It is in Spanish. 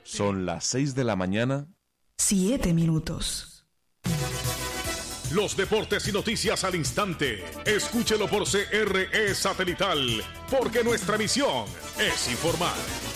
Son las 6 de la mañana. 7 minutos. Los deportes y noticias al instante. Escúchelo por CRE Satelital, porque nuestra misión es informar.